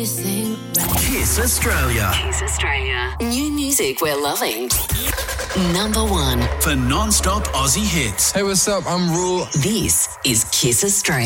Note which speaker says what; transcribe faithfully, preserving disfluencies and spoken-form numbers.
Speaker 1: everything right.
Speaker 2: Kiss Australia.
Speaker 3: Kiss Australia. New music we're loving. Number one.
Speaker 2: For non-stop Aussie hits.
Speaker 4: Hey, what's up? I'm Rule.
Speaker 3: This is Kiss Australia.